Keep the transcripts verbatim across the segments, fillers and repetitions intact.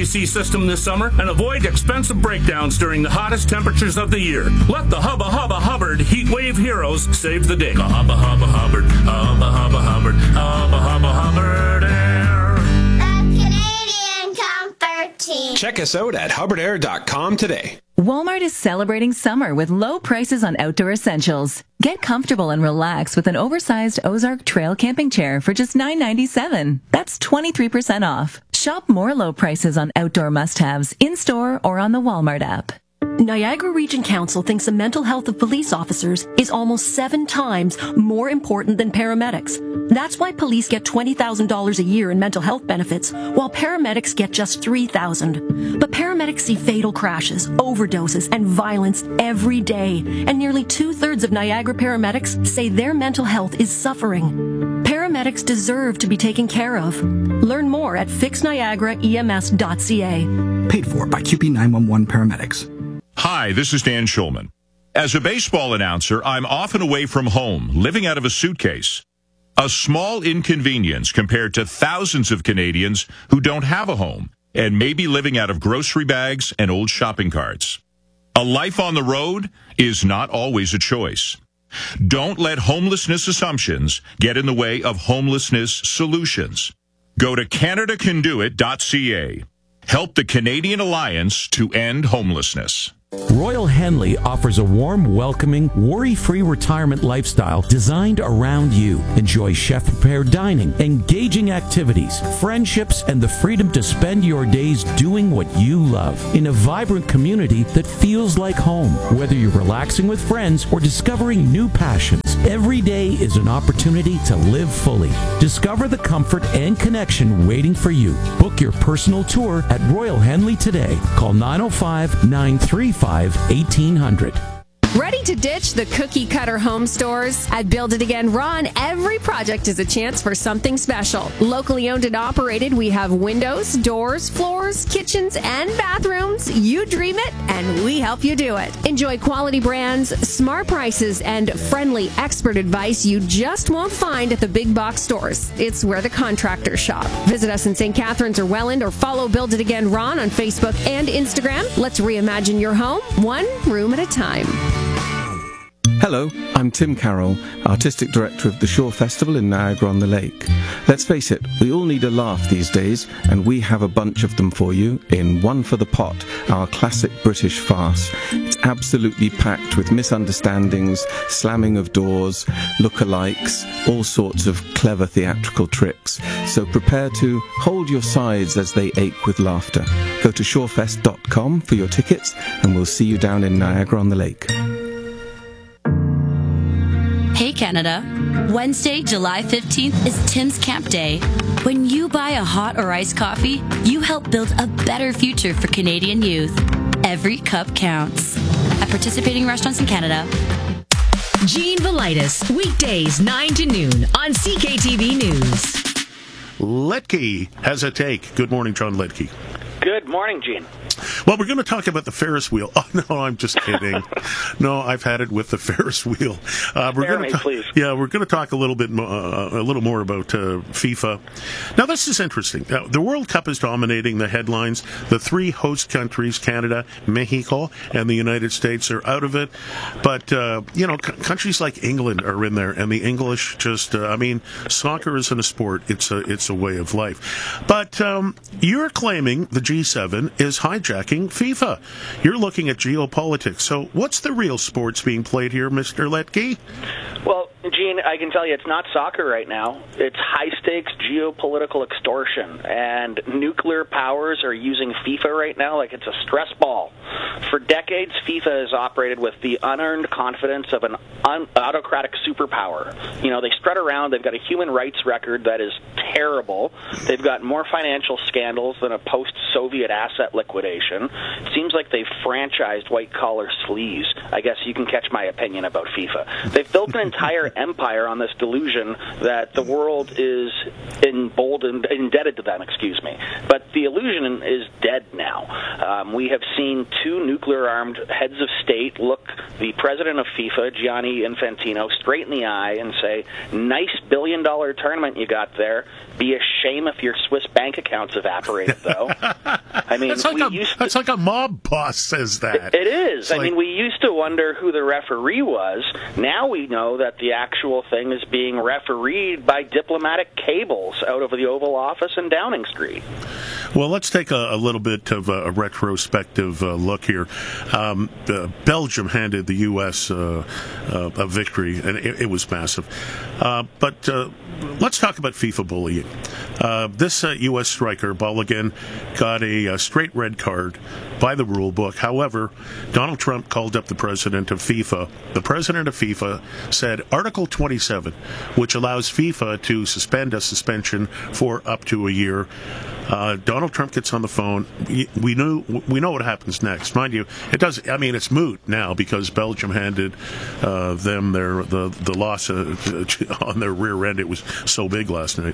A C system this summer and avoid expensive breakdowns during the hottest temperatures of the year. Let the Hubba Hubba Hubbard Heat Wave heroes save the day. Hubba Hubba Hubbard, Hubba Hubba Hubbard, Hubba Hubba Hubbard Air. The Canadian Comfort Team. Check us out at hubbard air dot com today. Walmart is celebrating summer with low prices on outdoor essentials. Get comfortable and relax with an oversized Ozark Trail camping chair for just nine ninety-seven. That's twenty-three percent off. Shop more low prices on outdoor must-haves in-store or on the Walmart app. Niagara Region Council thinks the mental health of police officers is almost seven times more important than paramedics. That's why police get twenty thousand dollars a year in mental health benefits, while paramedics get just three thousand dollars. But paramedics see fatal crashes, overdoses, and violence every day, and nearly two-thirds of Niagara paramedics say their mental health is suffering. Paramedics deserve to be taken care of. Learn more at fix niagara E M S dot C A. Paid for by Q P nine one one Paramedics. Hi, this is Dan Schulman. As a baseball announcer, I'm often away from home, living out of a suitcase. A small inconvenience compared to thousands of Canadians who don't have a home and may be living out of grocery bags and old shopping carts. A life on the road is not always a choice. Don't let homelessness assumptions get in the way of homelessness solutions. Go to canada can do it dot C A. Help the Canadian Alliance to end homelessness. Royal Henley offers a warm, welcoming, worry-free retirement lifestyle designed around you. Enjoy chef-prepared dining, engaging activities, friendships, and the freedom to spend your days doing what you love in a vibrant community that feels like home. Whether you're relaxing with friends or discovering new passions, every day is an opportunity to live fully. Discover the comfort and connection waiting for you. Book your personal tour at Royal Henley today. Call nine oh five, nine three five, eighteen hundred. Ready to ditch the cookie cutter home stores? At Build It Again Ron, every project is a chance for something special. Locally owned and operated, we have windows, doors, floors, kitchens, and bathrooms. You dream it, and we help you do it. Enjoy quality brands, smart prices, and friendly expert advice you just won't find at the big box stores. It's where the contractors shop. Visit us in Saint Catharines or Welland, or follow Build It Again Ron on Facebook and Instagram. Let's reimagine your home, one room at a time. Hello, I'm Tim Carroll, Artistic Director of the Shore Festival in Niagara-on-the-Lake. Let's face it, we all need a laugh these days, and we have a bunch of them for you in One for the Pot, our classic British farce. It's absolutely packed with misunderstandings, slamming of doors, look-alikes, all sorts of clever theatrical tricks. So prepare to hold your sides as they ache with laughter. Go to shorefest dot com for your tickets, and we'll see you down in Niagara-on-the-Lake. Hey Canada, Wednesday, July fifteenth is Tim's Camp Day. When you buy a hot or iced coffee, you help build a better future for Canadian youth. Every cup counts. At participating restaurants in Canada. Gene Velitis, weekdays nine to noon on C K T V News. Letke has a take. Good morning, John Letke. Good morning, Gene. Well, we're going to talk about the Ferris wheel. Oh, no, I'm just kidding. No, I've had it with the Ferris wheel. Uh, we're Spare going me, to please. Yeah, we're going to talk a little bit, mo- uh, a little more about uh, FIFA. Now, this is interesting. Uh, the World Cup is dominating the headlines. The three host countries, Canada, Mexico, and the United States, are out of it. But uh, you know, c- countries like England are in there, and the English just. Uh, I mean, soccer isn't a sport; it's a it's a way of life. But um, you're claiming the G seven is hijacking FIFA. You're looking at geopolitics. So what's the real sports being played here, Mister Letke? Well, Gene, I can tell you it's not soccer right now. It's high-stakes geopolitical extortion, and nuclear powers are using FIFA right now like it's a stress ball. For decades, FIFA has operated with the unearned confidence of an un- autocratic superpower. You know, they strut around. They've got a human rights record that is terrible. They've got more financial scandals than a post-Soviet asset liquidation. It seems like they've franchised white-collar sleaze. I guess you can catch my opinion about FIFA. They've built an entire empire on this delusion that the world is emboldened, indebted to them, excuse me. But the illusion is dead now. Um, Um, we have seen two nuclear-armed heads of state look the president of FIFA, Gianni Infantino, straight in the eye and say, nice billion-dollar tournament you got there. Be a shame if your Swiss bank accounts evaporated, though. I mean, that's like, we a, used to, that's like a mob boss says that. It, it is. It's I like, mean, we used to wonder who the referee was. Now we know that the actual thing is being refereed by diplomatic cables out of the Oval Office in Downing Street. Well, let's take a, a little bit of a, a retrospective uh, look here. Um, uh, Belgium handed the U S uh, uh, a victory, and it, it was massive. Uh, but uh, let's talk about FIFA bullying. Uh, this uh, U S striker, Balogun, got a, a straight red card by the rule book. However, Donald Trump called up the president of FIFA. The president of FIFA said Article twenty-seven, which allows FIFA to suspend a suspension for up to a year. Uh, Donald Trump gets on the phone. We knew we know what happens next, mind you. It does. I mean, it's moot now because Belgium handed uh, them their the the loss uh, on their rear end. It was so big last night.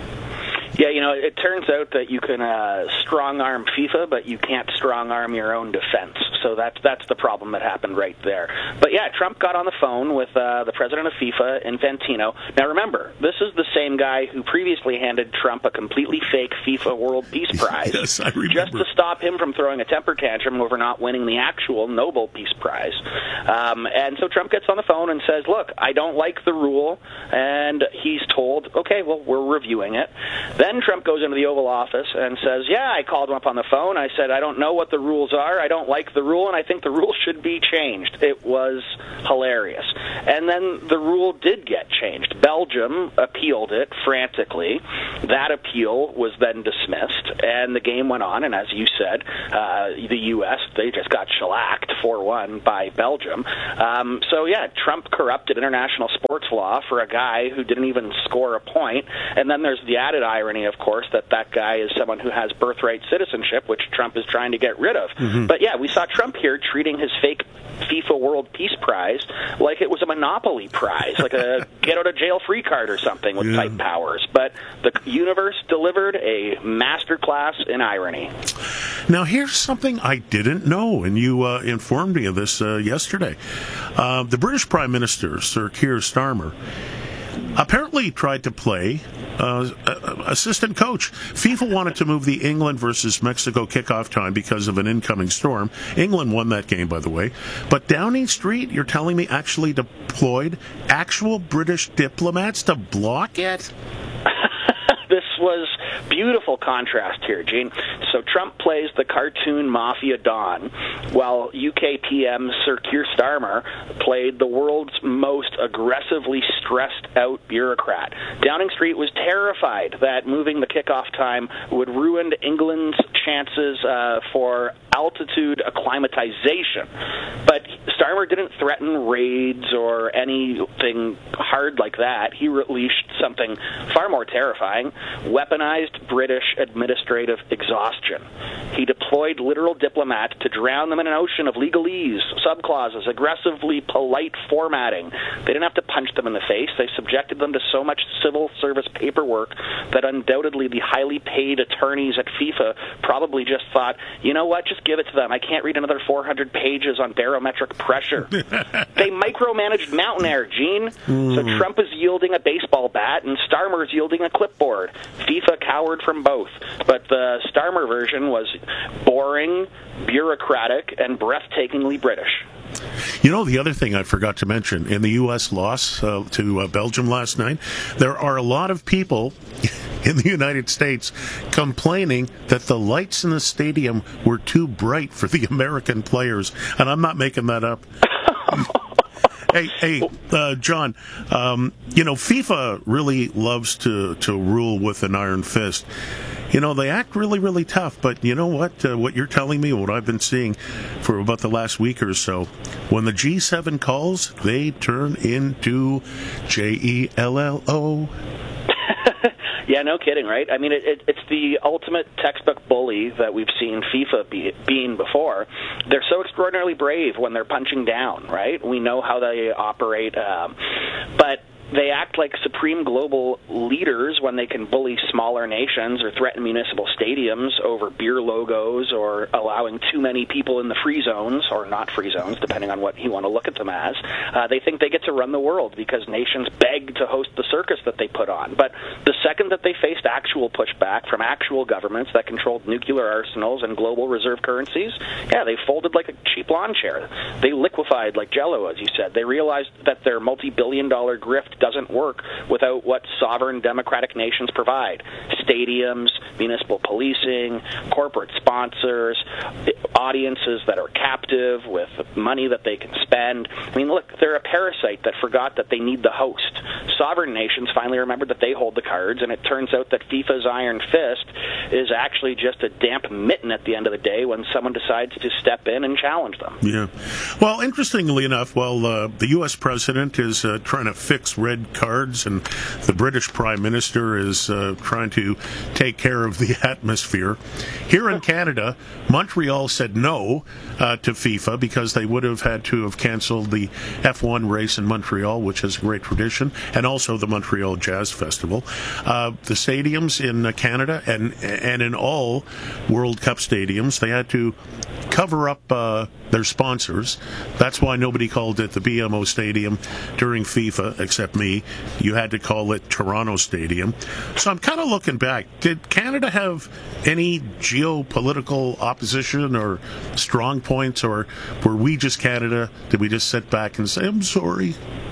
Yeah, you know, it turns out that you can uh, strong-arm FIFA, but you can't strong-arm your own defense. So that's that's the problem that happened right there. But yeah, Trump got on the phone with uh, the president of FIFA, Infantino. Now remember, this is the same guy who previously handed Trump a completely fake FIFA World Peace Prize, yes, I remember. just to stop him from throwing a temper tantrum over not winning the actual Nobel Peace Prize. Um, and so Trump gets on the phone and says, look, I don't like the rule, and he's told, okay, well, we're reviewing it. Then Trump goes into the Oval Office and says, yeah, I called him up on the phone. I said, I don't know what the rules are. I don't like the rule, and I think the rule should be changed. It was hilarious. And then the rule did get changed. Belgium appealed it frantically. That appeal was then dismissed, and the game went on. And as you said, uh, the U S, they just got shellacked four one by Belgium. Um, so, yeah, Trump corrupted international sports law for a guy who didn't even score a point. And then there's the added irony, of course, that that guy is someone who has birthright citizenship, which Trump is trying to get rid of. Mm-hmm. But yeah, we saw Trump here treating his fake FIFA World Peace Prize like it was a Monopoly prize, like a get-out-of-jail-free card or something with yeah. type powers. But the universe delivered a masterclass in irony. Now, here's something I didn't know, and you uh, informed me of this uh, yesterday. Uh, the British Prime Minister, Sir Keir Starmer, apparently tried to play uh, assistant coach. FIFA wanted to move the England versus Mexico kickoff time because of an incoming storm. England won that game, by the way. But Downing Street, you're telling me, actually deployed actual British diplomats to block it? This was beautiful contrast here, Gene. So Trump plays the cartoon mafia don, while U K P M Sir Keir Starmer played the world's most aggressively stressed-out bureaucrat. Downing Street was terrified that moving the kickoff time would ruin England's chances uh, for altitude acclimatization. But Starmer didn't threaten raids or anything hard like that. He released something far more terrifying: weaponized British administrative exhaustion. He deployed literal diplomats to drown them in an ocean of legalese, subclauses, aggressively polite formatting. They didn't have to punch them in the face. They subjected them to so much civil service paperwork that undoubtedly the highly paid attorneys at FIFA probably just thought, you know what, just give it to them. I can't read another four hundred pages on barometric pressure. They micromanaged Mountain Air, Gene. Mm. So Trump is yielding a baseball bat and Starmer is yielding a clipboard. FIFA cowered from both. But the Starmer version was boring, bureaucratic, and breathtakingly British. You know, the other thing I forgot to mention, in the U S loss uh, to uh, Belgium last night, there are a lot of people in the United States complaining that the lights in the stadium were too bright for the American players. And I'm not making that up. Hey, hey, uh, John, um, you know, FIFA really loves to, to rule with an iron fist. You know, they act really, really tough, but you know what? Uh, what you're telling me, what I've been seeing for about the last week or so, when the G seven calls, they turn into J E L L O. Yeah, no kidding, right? I mean, it, it, it's the ultimate textbook bully that we've seen FIFA be, being before. They're so extraordinarily brave when they're punching down, right? We know how they operate. Um, but they act like supreme global leaders when they can bully smaller nations or threaten municipal stadiums over beer logos or allowing too many people in the free zones, or not free zones, depending on what you want to look at them as. Uh, they think they get to run the world because nations beg to host the circus that they put on. But the second that they faced actual pushback from actual governments that controlled nuclear arsenals and global reserve currencies, yeah, they folded like a cheap lawn chair. They liquefied like Jell-O, as you said. They realized that their multi-billion dollar grift doesn't work without what sovereign democratic nations provide. Stadiums, municipal policing, corporate sponsors, audiences that are captive with money that they can spend. I mean, look, they're a parasite that forgot that they need the host. Sovereign nations finally remembered that they hold the cards, and it turns out that FIFA's iron fist is actually just a damp mitten at the end of the day when someone decides to step in and challenge them. Yeah. Well, interestingly enough, while uh, the U S president is uh, trying to fix red cards and the British Prime Minister is uh, trying to take care of the atmosphere, here in Canada, Montreal said no uh, to FIFA because they would have had to have canceled the F one race in Montreal, which is a great tradition, and also the Montreal Jazz Festival. Uh, the stadiums in uh, Canada and and in all World Cup stadiums, they had to cover up uh, their sponsors. That's why nobody called it the B M O Stadium during FIFA, except me. You had to call it Toronto Stadium. So I'm kind of looking back. Did Canada have any geopolitical opposition or strong points, or were we just Canada? Did we just sit back and say, I'm sorry?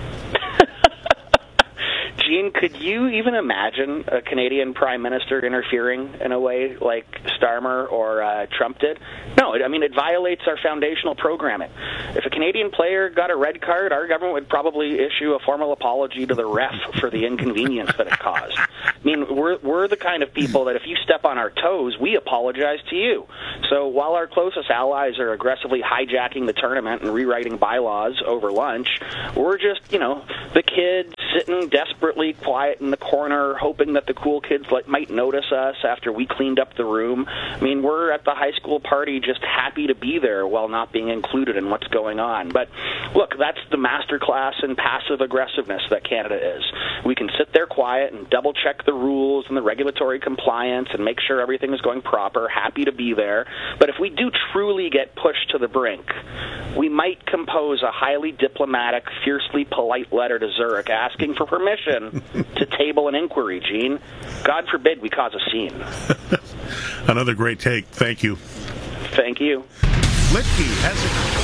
Gene, could you even imagine a Canadian Prime Minister interfering in a way like Starmer or uh, Trump did? No, I mean, it violates our foundational programming. If a Canadian player got a red card, our government would probably issue a formal apology to the ref for the inconvenience that it caused. I mean, we're, we're the kind of people that if you step on our toes, we apologize to you. So while our closest allies are aggressively hijacking the tournament and rewriting bylaws over lunch, we're just, you know, the kids sitting desperately quiet in the corner, hoping that the cool kids like, might notice us after we cleaned up the room. I mean, we're at the high school party just happy to be there while not being included in what's going on. But look, that's the masterclass in passive aggressiveness that Canada is. We can sit there quiet and double-check the rules and the regulatory compliance and make sure everything is going proper, happy to be there. But if we do truly get pushed to the brink, we might compose a highly diplomatic, fiercely polite letter to Zurich asking for permission to table an inquiry, Gene. God forbid we cause a scene. Another great take. Thank you. Thank you. Litke has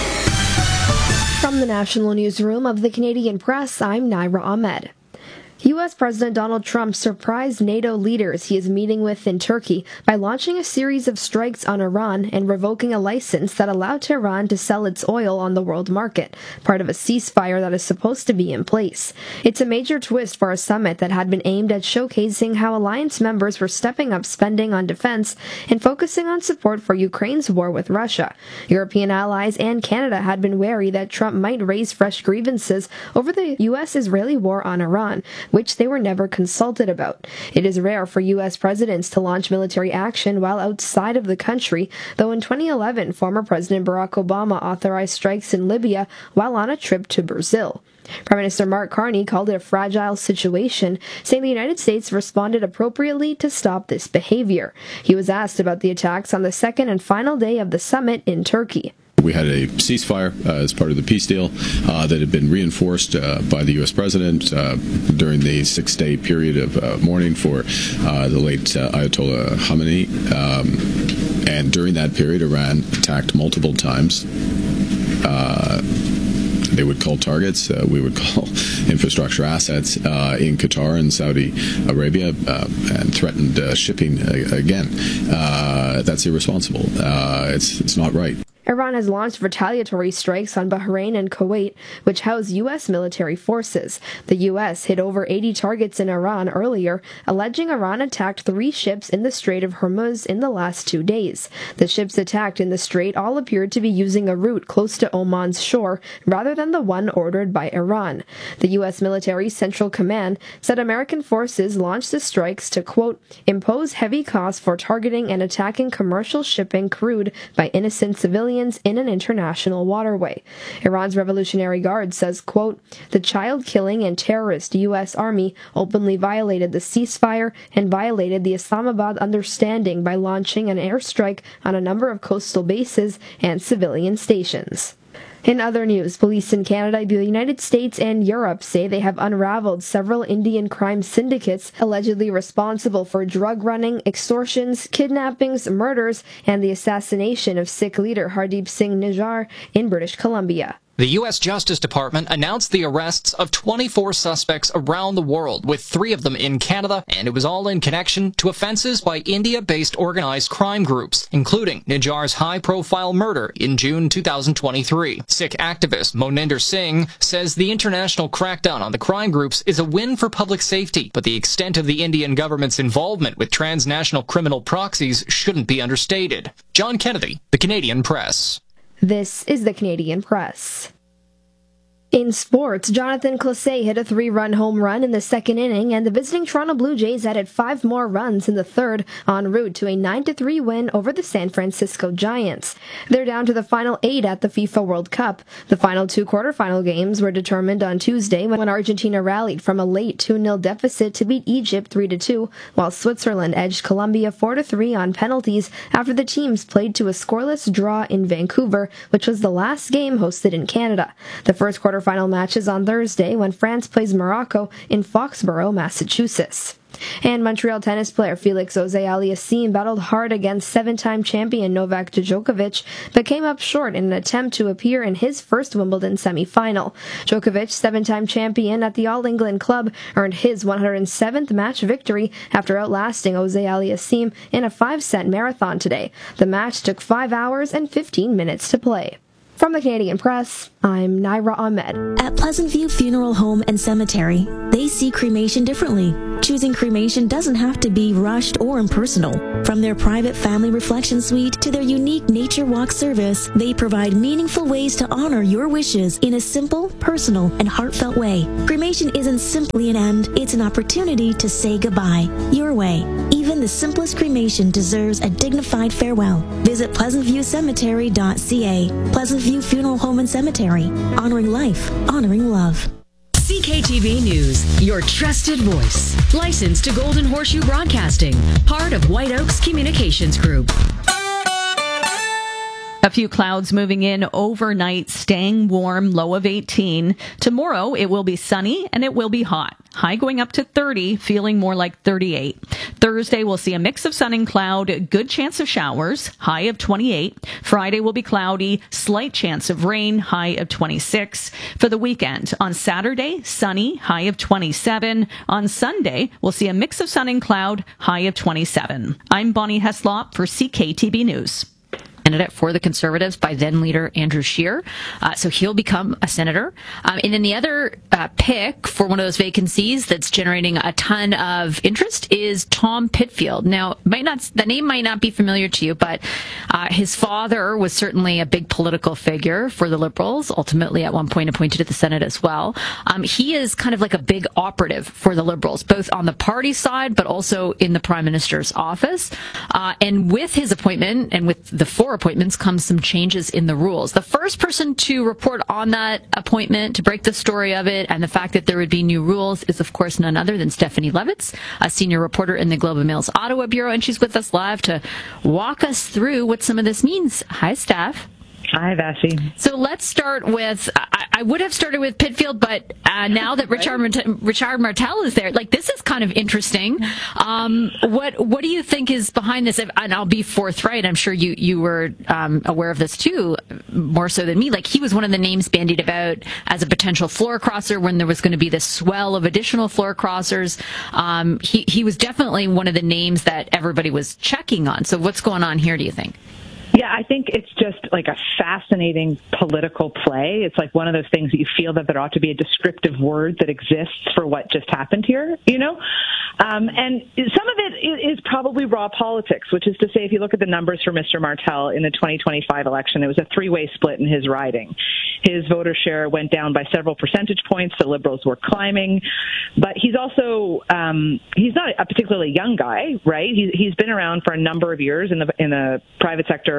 it. From the National Newsroom of the Canadian Press, I'm Naira Ahmed. U S President Donald Trump surprised NATO leaders he is meeting with in Turkey by launching a series of strikes on Iran and revoking a license that allowed Tehran to sell its oil on the world market, part of a ceasefire that is supposed to be in place. It's a major twist for a summit that had been aimed at showcasing how alliance members were stepping up spending on defense and focusing on support for Ukraine's war with Russia. European allies and Canada had been wary that Trump might raise fresh grievances over the U S-Israeli war on Iran, which they were never consulted about. It is rare for U S presidents to launch military action while outside of the country, though in twenty eleven, former President Barack Obama authorized strikes in Libya while on a trip to Brazil. Prime Minister Mark Carney called it a fragile situation, saying the United States responded appropriately to stop this behavior. He was asked about the attacks on the second and final day of the summit in Turkey. We had a ceasefire uh, as part of the peace deal uh, that had been reinforced uh, by the U S president uh, during the six-day period of uh, mourning for uh, the late uh, Ayatollah Khamenei. Um, and during that period, Iran attacked multiple times. Uh, They would call targets, uh, we would call infrastructure assets uh, in Qatar and Saudi Arabia uh, and threatened uh, shipping uh, again. Uh, that's irresponsible. Uh, it's, it's not right. Iran has launched retaliatory strikes on Bahrain and Kuwait, which house U S military forces. The U S hit over eighty targets in Iran earlier, alleging Iran attacked three ships in the Strait of Hormuz in the last two days. The ships attacked in the strait all appeared to be using a route close to Oman's shore, rather than the one ordered by Iran. The U S military Central Command said American forces launched the strikes to, quote, impose heavy costs for targeting and attacking commercial shipping crewed by innocent civilians civilians in an international waterway. Iran's Revolutionary Guard says, quote, "The child-killing and terrorist U S Army openly violated the ceasefire and violated the Islamabad understanding by launching an airstrike on a number of coastal bases and civilian stations." In other news, police in Canada, the United States, and Europe say they have unraveled several Indian crime syndicates allegedly responsible for drug running, extortions, kidnappings, murders, and the assassination of Sikh leader Hardeep Singh Nijjar in British Columbia. The U S Justice Department announced the arrests of twenty-four suspects around the world, with three of them in Canada, and it was all in connection to offenses by India-based organized crime groups, including Nijjar's high-profile murder in June two thousand twenty-three. Sikh activist Moninder Singh says the international crackdown on the crime groups is a win for public safety, but the extent of the Indian government's involvement with transnational criminal proxies shouldn't be understated. John Kennedy, The Canadian Press. This is The Canadian Press. In sports, Jonathan Closet hit a three-run home run in the second inning, and the visiting Toronto Blue Jays added five more runs in the third, en route to a nine to three win over the San Francisco Giants. They're down to the final eight at the FIFA World Cup. The final two quarterfinal games were determined on Tuesday when Argentina rallied from a late two nil deficit to beat Egypt three to two, while Switzerland edged Colombia four to three on penalties after the teams played to a scoreless draw in Vancouver, which was the last game hosted in Canada. The first quarter final matches on Thursday when France plays Morocco in Foxborough, Massachusetts. And Montreal tennis player Felix Auger-Aliassime battled hard against seven-time champion Novak Djokovic, but came up short in an attempt to appear in his first Wimbledon semi-final. Djokovic, seven-time champion at the All England Club, earned his one hundred seventh match victory after outlasting Auger-Aliassime in a five-set marathon today. The match took five hours and fifteen minutes to play. From the Canadian Press, I'm Naira Ahmed. At Pleasant View Funeral Home and Cemetery, they see cremation differently. Choosing cremation doesn't have to be rushed or impersonal. From their private family reflection suite to their unique nature walk service, they provide meaningful ways to honor your wishes in a simple, personal, and heartfelt way. Cremation isn't simply an end, it's an opportunity to say goodbye, your way. Even the simplest cremation deserves a dignified farewell. Visit pleasant view cemetery dot c a. Pleasant View Funeral Home and Cemetery. Honoring life, honoring love. C K T V News, your trusted voice. Licensed to Golden Horseshoe Broadcasting, part of White Oaks Communications Group. A few clouds moving in overnight, staying warm, low of eighteen. Tomorrow, it will be sunny and it will be hot. High going up to thirty, feeling more like thirty-eight. Thursday, we'll see a mix of sun and cloud, good chance of showers, high of twenty-eight. Friday will be cloudy, slight chance of rain, high of twenty-six. For the weekend, on Saturday, sunny, high of twenty-seven. On Sunday, we'll see a mix of sun and cloud, high of twenty-seven. I'm Bonnie Heslop for C K T V News. Candidate for the Conservatives by then leader Andrew Scheer. Uh, so he'll become a senator. Um, and then the other uh, pick for one of those vacancies that's generating a ton of interest is Tom Pitfield. Now, might not the name might not be familiar to you, but uh, his father was certainly a big political figure for the Liberals, ultimately at one point appointed to the Senate as well. Um, he is kind of like a big operative for the Liberals, both on the party side, but also in the Prime Minister's office. Uh, and with his appointment and with the four appointments comes some changes in the rules. The first person to report on that appointment, to break the story of it, and the fact that there would be new rules is, of course, none other than Stephanie Levitz, a senior reporter in the Globe and Mail's Ottawa Bureau, and she's with us live to walk us through what some of this means. Hi, Steph. Hi, Vassy. So let's start with, I, I would have started with Pitfield, but uh, now that Richard, Mart- Richard Martel is there, like, this is kind of interesting. Um, what what do you think is behind this? And I'll be forthright. I'm sure you, you were um, aware of this too, more so than me. Like, he was one of the names bandied about as a potential floor crosser when there was going to be this swell of additional floor crossers. Um, he, he was definitely one of the names that everybody was checking on. So what's going on here, do you think? Yeah, I think it's just like a fascinating political play. It's like one of those things that you feel that there ought to be a descriptive word that exists for what just happened here, you know? Um, and some of it is probably raw politics, which is to say, if you look at the numbers for Mister Martel in the twenty twenty-five election, it was a three-way split in his riding. His voter share went down by several percentage points. The Liberals were climbing. But he's also, um, he's not a particularly young guy, right? He, he's been around for a number of years in the, in the private sector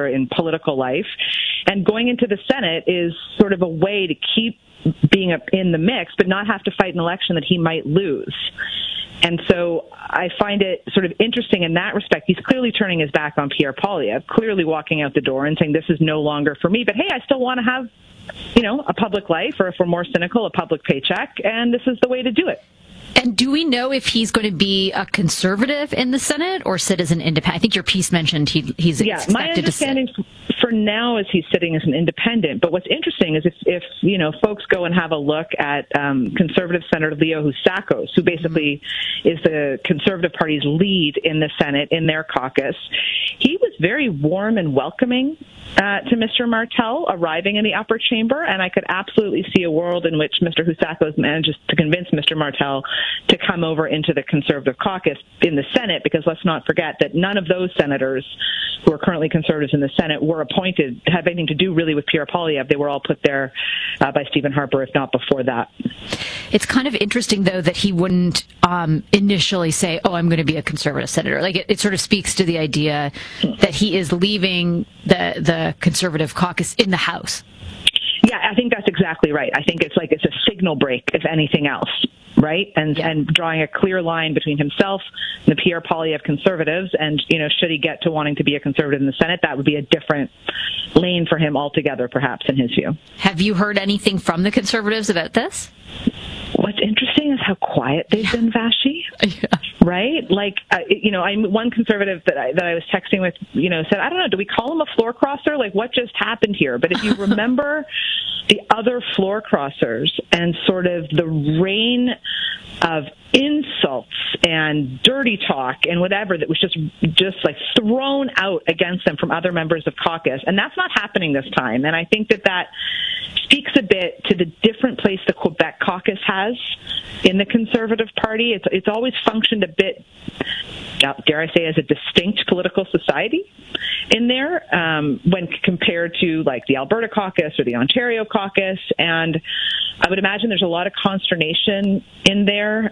figure in political life. And going into the Senate is sort of a way to keep being in the mix, but not have to fight an election that he might lose. And so I find it sort of interesting in that respect. He's clearly turning his back on Pierre Poilievre, clearly walking out the door and saying, this is no longer for me. But hey, I still want to have, you know, a public life, or if we're more cynical, a public paycheck. And this is the way to do it. And do we know if he's going to be a conservative in the Senate or sit as an independent? I think your piece mentioned he, he's yeah, expected my understanding to sit. For now is he's sitting as an independent. But what's interesting is if, if you know, folks go and have a look at um, conservative Senator Leo Housakos, who basically mm-hmm. is the Conservative Party's lead in the Senate, in their caucus, he was very warm and welcoming uh, to Mister Martel arriving in the upper chamber. And I could absolutely see a world in which Mister Housakos manages to convince Mister Martel to come over into the Conservative caucus in the Senate, because let's not forget that none of those senators who are currently Conservatives in the Senate were appointed, have anything to do really with Pierre Poilievre. They were all put there uh, by Stephen Harper, if not before that. It's kind of interesting, though, that he wouldn't um, initially say, oh, I'm going to be a Conservative senator. Like, it, it sort of speaks to the idea that he is leaving the, the Conservative caucus in the House. Yeah, I think that's exactly right. I think it's like it's a signal break, if anything else, right? And yeah. and drawing a clear line between himself and the Pierre Poilievre Conservatives, and, you know, should he get to wanting to be a Conservative in the Senate, that would be a different lane for him altogether, perhaps, in his view. Have you heard anything from the Conservatives about this? What's interesting is how quiet they've yeah. been, Vashi. Yeah. Right? Like, uh, you know, I'm one conservative that I, that I was texting with, you know, said, I don't know, do we call him a floor crosser? Like, what just happened here? But if you remember the other floor crossers and sort of the rain of insults and dirty talk and whatever that was just just like thrown out against them from other members of caucus, and that's not happening this time. And I think that that speaks a bit to the different place the Quebec caucus has in the Conservative Party. It's it's always functioned a bit, dare I say, as a distinct political society in there um, when compared to like the Alberta caucus or the Ontario caucus. And I would imagine there's a lot of consternation in there